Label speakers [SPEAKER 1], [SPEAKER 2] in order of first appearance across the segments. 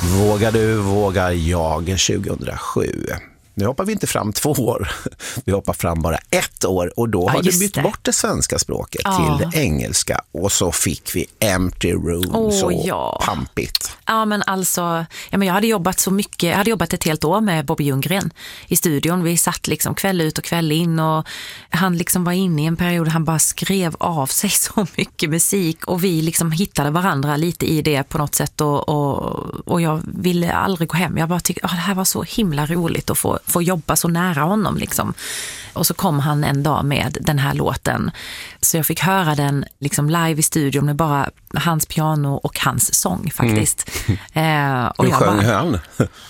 [SPEAKER 1] Vågar du, vågar jag 2007. Nu hoppar vi inte fram 2 år. Vi hoppar fram bara 1 år. Och då har du bytt bort det svenska språket till det engelska. Och så fick vi Empty Room. Pampigt.
[SPEAKER 2] Ja, men alltså, jag hade jobbat så mycket. Jag hade jobbat ett helt år med Bobby Ljunggren i studion. Vi satt liksom kväll ut och kväll in. Och han liksom var inne i en period. Han bara skrev av sig så mycket musik. Och vi liksom hittade varandra lite i det på något sätt. Och jag ville aldrig gå hem. Jag bara tyckte, det här var så himla roligt att få jobba så nära honom liksom. Och så kom han en dag med den här låten. Så jag fick höra den liksom live i studion med bara hans piano och hans sång faktiskt.
[SPEAKER 1] Och hur sjöng han?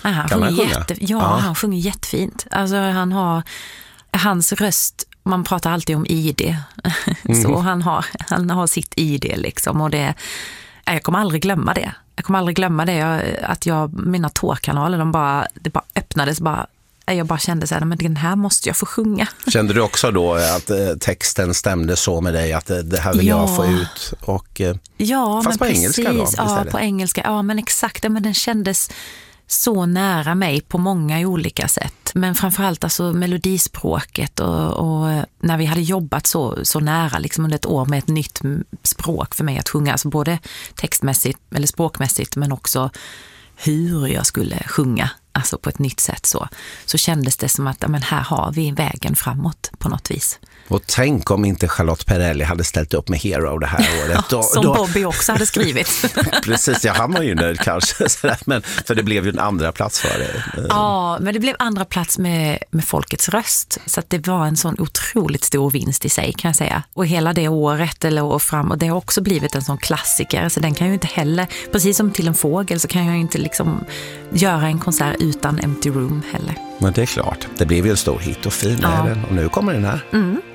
[SPEAKER 2] Han sjunger jättefint. Alltså han har hans röst, man pratar alltid om ID. Så han har sitt ID liksom, och jag kommer aldrig glömma det. Att mina tårkanaler, det bara öppnades bara. Jag bara kände så här, men den här måste jag få sjunga.
[SPEAKER 1] Kände du också då att texten stämde så med dig, att det här vill jag få ut? Och, fast på engelska då?
[SPEAKER 2] Ja, på engelska. Ja, men exakt. Men den kändes så nära mig på många olika sätt. Men framförallt alltså melodispråket och när vi hade jobbat så nära liksom under ett år med ett nytt språk för mig att sjunga. Alltså både textmässigt eller språkmässigt, men också hur jag skulle sjunga, alltså på ett nytt sätt så kändes det som att men här har vi vägen framåt på något vis.
[SPEAKER 1] Och tänk om inte Charlotte Perrelli hade ställt upp med Hero det här året.
[SPEAKER 2] Som Bobby också hade skrivit.
[SPEAKER 1] Precis, han var ju nöjd kanske. Men, för det blev ju en andra plats för det.
[SPEAKER 2] Ja, men det blev andra plats med Folkets röst. Så att det var en sån otroligt stor vinst i sig, kan jag säga. Och hela det året eller år fram, och det har också blivit en sån klassiker. Så den kan ju inte heller, precis som Till en fågel, så kan jag inte liksom göra en konsert utan Empty Room heller.
[SPEAKER 1] Men det är klart, det blev ju en stor hit och fin är den. Och nu kommer den här.